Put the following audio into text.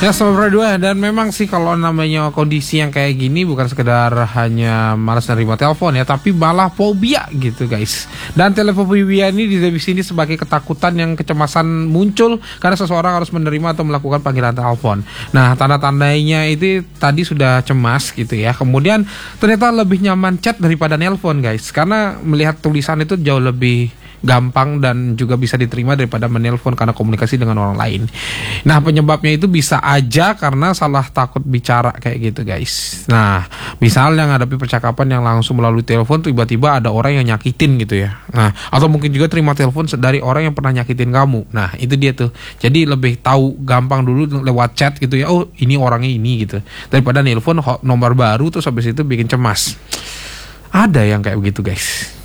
Ya sama dua. Dan memang sih kalau namanya kondisi yang kayak gini bukan sekedar hanya malas nerima telepon ya, tapi malah fobia gitu guys. Dan telefobia ini di sini sebagai ketakutan yang kecemasan muncul karena seseorang harus menerima atau melakukan panggilan telepon. Nah, tanda-tandanya itu tadi sudah cemas gitu ya. Kemudian ternyata lebih nyaman chat daripada nelpon guys, karena melihat tulisan itu jauh lebih gampang dan juga bisa diterima daripada menelpon karena komunikasi dengan orang lain. Nah, penyebabnya itu bisa aja karena salah takut bicara kayak gitu guys. Nah, misalnya menghadapi percakapan yang langsung melalui telepon, tiba-tiba ada orang yang nyakitin gitu ya. Nah, atau mungkin juga terima telepon dari orang yang pernah nyakitin kamu. Nah, itu dia tuh. Jadi lebih tahu gampang dulu lewat chat gitu ya. Oh, ini orangnya ini gitu. Daripada nelpon nomor baru terus habis itu bikin cemas. Ada yang kayak begitu guys.